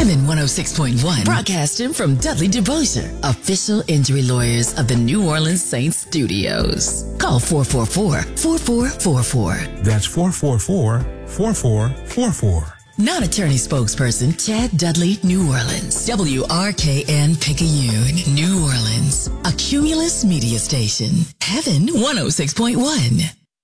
Heaven 106.1, broadcasting from Dudley DeBosier, official injury lawyers of the New Orleans Saints studios. Call 444-4444. That's 444-4444. Non-attorney spokesperson Chad Dudley, New Orleans. WRKN Picayune, New Orleans. A Cumulus media station. Heaven 106.1.